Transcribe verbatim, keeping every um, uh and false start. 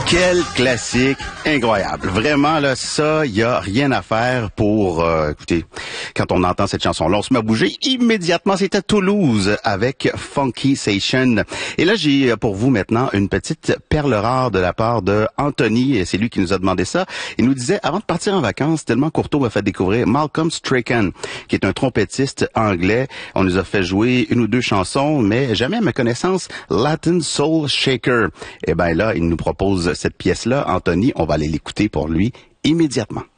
Quel classique incroyable. Vraiment, là, ça, il y a rien à faire pour... Euh, écoutez, quand on entend cette chanson-là, on se met à bouger immédiatement. C'était Toulouse avec Funky Station. Et là, j'ai pour vous maintenant une petite perle rare de la part de Anthony. Et c'est lui qui nous a demandé ça. Il nous disait, avant de partir en vacances, tellement Courteau m'a fait découvrir Malcolm Strachan, qui est un trompettiste anglais. On nous a fait jouer une ou deux chansons, mais jamais à ma connaissance, Latin Soul Shaker. Et ben là, il nous propose cette pièce-là. Anthony, on va aller l'écouter pour lui immédiatement.